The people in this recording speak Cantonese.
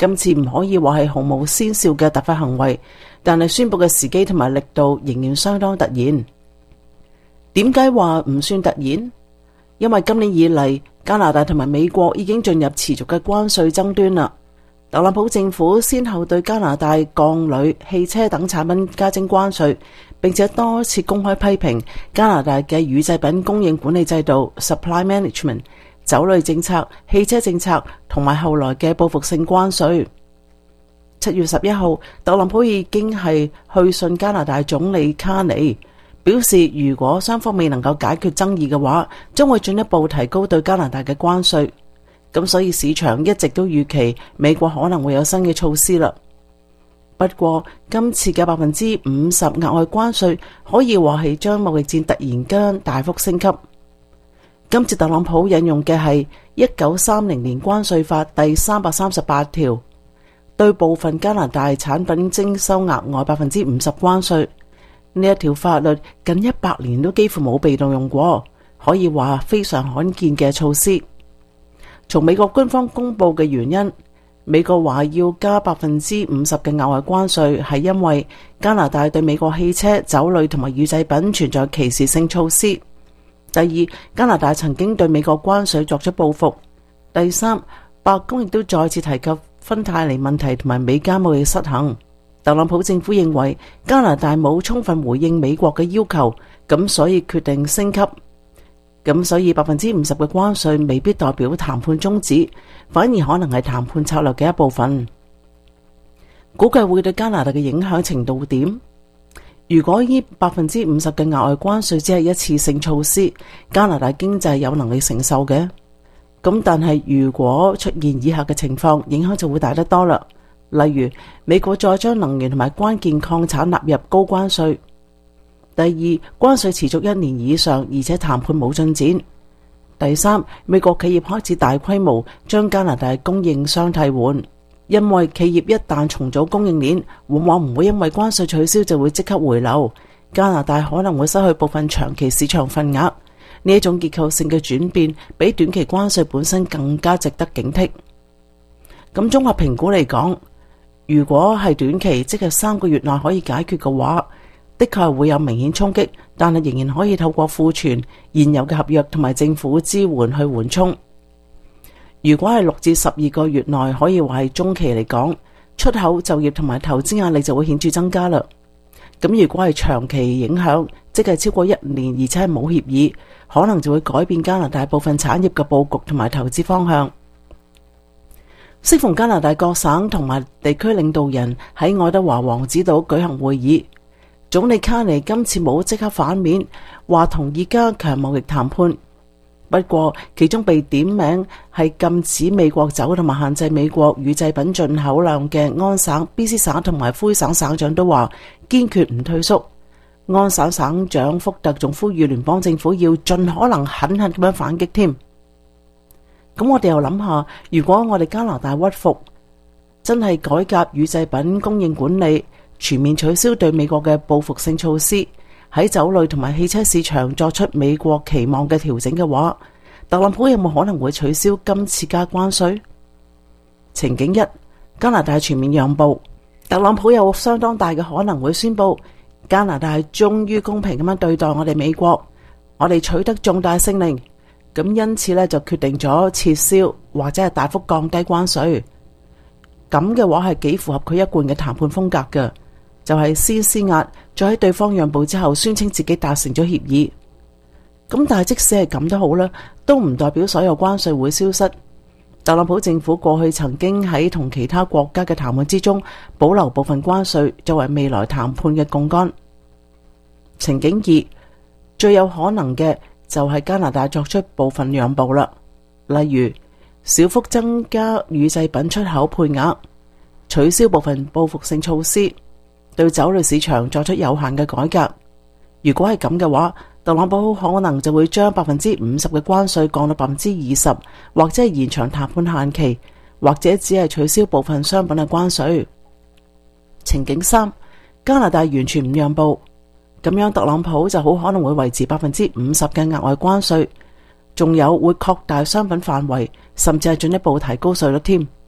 今次唔可以話係毫無先兆嘅突發行為，但係宣佈嘅時機同埋力度仍然相當突然。點解話唔算突然？因為今年以嚟，加拿大同埋美國已經進入持續嘅關稅爭端啦。特朗普政府先後對加拿大鋼鋁、汽車等產品加徵關稅，並且多次公開批評加拿大嘅乳製品供應管理制度 （supply management）、酒類政策、汽車政策同埋後來嘅報復性關稅。7月11號，特朗普已經係去信加拿大總理卡尼，表示如果雙方未能夠解決爭議嘅話，將會進一步提高對加拿大嘅關稅。咁所以市場一直都預期美國可能會有新嘅措施啦。不過今次嘅50%額外關稅可以話係將貿易戰突然間大幅升級。今次特朗普引用嘅係1930年關稅法第338條，對部分加拿大產品徵收額外50%關稅。呢一條法律近100年都幾乎冇被動用過，可以話非常罕見嘅措施。從美國官方公布嘅原因，美國話要加50%嘅額外關稅，係因為加拿大對美國汽車、酒類同埋乳製品存在歧視性措施。第二，加拿大曾經對美國關稅作出報復。第三，白宮亦都再次提及芬太尼問題同埋美加貿易失衡。特朗普政府認為加拿大冇充分回應美國嘅要求，咁所以決定升級。咁所以50%嘅關稅未必代表談判終止，反而可能係談判策略嘅一部分。估計會對加拿大嘅影響程度點？如果呢50%嘅額外關稅只係一次性措施，加拿大經濟有能力承受嘅。咁但係如果出現以下嘅情況，影響就會大得多啦。例如美國再將能源同埋關鍵礦產納入高關稅。第二，關稅持續1年以上，而且談判冇進展。第三，美國企業開始大規模將加拿大供應商替換，因為企業一旦重組供應鏈，往往唔會因為關稅取消就會即刻回流。加拿大可能會失去部分長期市場份額。呢一種結構性嘅轉變，比短期關稅本身更加值得警惕。咁綜合評估嚟講，如果係短期，即係3個月內可以解決嘅話，的確係會有明顯衝擊，但係仍然可以透過庫存、現有嘅合約同埋政府支援去緩衝。如果係6至12個月內，可以話係中期嚟講，出口、就業同埋投資壓力就會顯著增加啦。咁如果係長期影響，即係超過1年，而且係冇協議，可能就會改變加拿大部分產業嘅佈局同埋投資方向。適逢加拿大各省同埋地區領導人喺愛德華王子島舉行會議，總理卡尼今次冇即刻反面，話同意加強貿易談判。不過其中被點名係禁止美國酒同埋限制美國乳製品進口量嘅安省、BC 省同埋魁省省長都話堅決唔退縮。安省省長福特仲呼籲聯邦政府要盡可能狠狠咁樣反擊添。咁我哋又諗下，如果我哋加拿大屈服，真係改革乳製品供應管理，全面取消對美國嘅報復性措施，喺酒類同埋汽車市場作出美國期望嘅調整嘅話，特朗普有冇可能會取消今次加關稅？情景一，加拿大全面讓步，特朗普有相當大嘅可能會宣布加拿大終於公平咁樣對待我哋美國，我哋取得重大勝利。咁因此呢，就決定咗撤銷或者係大幅降低關稅。咁嘅話係幾符合佢一貫嘅談判風格嘅，就係先施壓，再喺對方讓步之後宣稱自己達成咗協議。咁但係即使係咁都好啦，都唔代表所有關稅會消失。特朗普政府過去曾經喺同其他國家嘅談判之中保留部分關稅，作為未來談判嘅槓桿。情景二，最有可能嘅就係加拿大作出部分讓步啦，例如小幅增加乳製品出口配額，取消部分報復性措施，對酒類市場作出有限嘅改革。如果係咁嘅話，特朗普可能就會將50%嘅關稅降到20%，或者係延長談判限期，或者只係取消部分商品嘅關稅。情景三，加拿大完全唔讓步。咁樣特朗普就好可能會維持50%嘅額外關稅，仲有會擴大商品範圍，甚至係進一步提高稅率添。